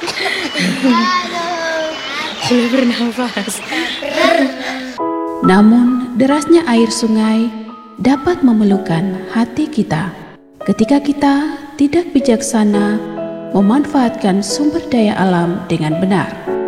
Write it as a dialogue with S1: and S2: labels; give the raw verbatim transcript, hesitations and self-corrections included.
S1: Sulit bernafas.
S2: Namun, derasnya air sungai dapat memelukkan hati kita ketika kita tidak bijaksana memanfaatkan sumber daya alam dengan benar.